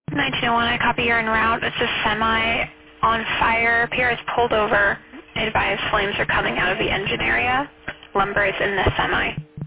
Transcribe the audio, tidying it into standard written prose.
1901, I copy you're en route. It's a semi on fire. PR is pulled over. Advised flames are coming out of the engine area. Lumber is in the semi.